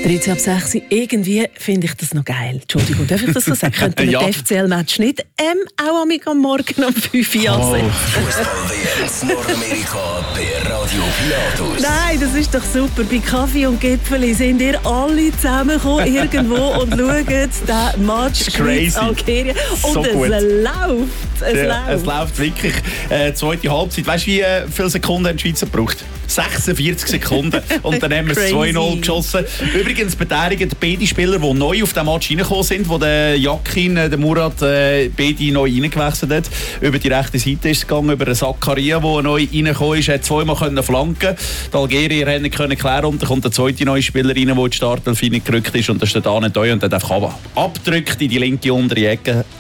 13 ab 6. Irgendwie finde ich das noch geil. Entschuldigung, darf ich das so sagen? Könnte Ja. ein FCL-Match nicht auch am Morgen um 5 Uhr ansetzen? Fußball-WM Nordamerika bei Radio Pilatus. Nein, das ist doch super. Bei Kaffee und Gipfeli sind ihr alle zusammengekommen irgendwo und schauen den Match Crazy. Algerien. Und So gut. es läuft. Es läuft wirklich. Zweite Halbzeit. Weißt du, wie viele Sekunden haben die Schweizer gebraucht? 46 Sekunden. Und dann haben wir es Crazy. 2-0 geschossen. Übrigens beteiligen beide Spieler, die neu auf den Match reingekommen sind, wo der Yakin, der Murat, beide neu reingewechselt hat. Über die rechte Seite ist es gegangen, über den Zakaria, der neu reingekommen ist. Er hat zweimal flanken. Die Algerier können klären und dann kommt der zweite neue Spieler rein, der in die Startelf gerückt ist. Und das ist der Dane Deu und der hat einfach abgedrückt in die linke untere Ecke.